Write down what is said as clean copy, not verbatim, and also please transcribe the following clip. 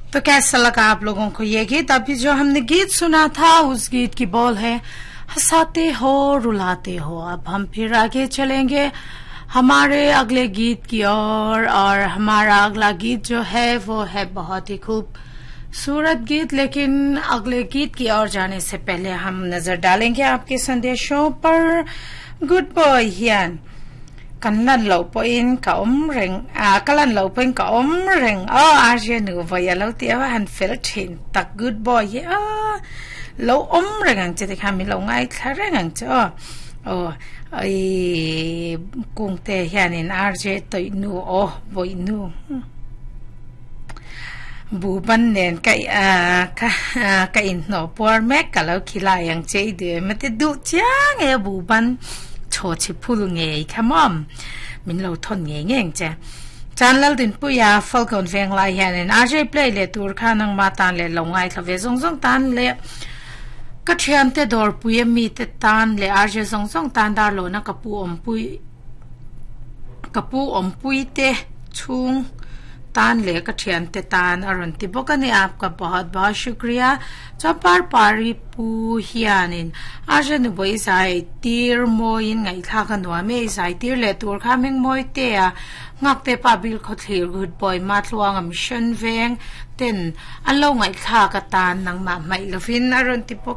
तो कैसा लगा आप लोगों को ये गीत? अभी जो हमने गीत सुना था उस गीत की बोल है हंसाते हो रुलाते हो। अब हम फिर आगे चलेंगे हमारे अगले गीत की और हमारा अगला गीत जो है वो है बहुत ही खूबसूरत गीत। लेकिन अगले गीत की ओर जाने से पहले हम नजर डालेंगे आपके संदेशों पर। Good boy हियन Kanlan lau po in ka ring kalan lau po in ka ring arje nu vaya lau tia wa han filthin tak good boy lau ring ang chete kami lau ngai thareng ang cho ai kung te hianin arje toi nu boy nu bu ban nen kai ka in no por mek ka lau khilai ang che de mate du chang e bu ban cho chi phul nge khamom min lo thon nge ngeng che chanlal din puya falcon veng lai hian rj play le tur khanang ma tan le longai thave zong tan le ka thiam te dor puya mi te tan le rj zong tan dar lo na kapu om pui te chung तान ले कठियन ते तान अरुंति बोकने आपका बहुत बहुत शुक्रिया चपार पारी पुहियानिन आजन बोई साइ तीर Moin ngai tha kan wa me sai tir le tur kha meng moi te a ngak te pa bil kho thlir good boy ma thluang am mission veng ten alo ngai tha ka tan nang ma mai lovin aruntipok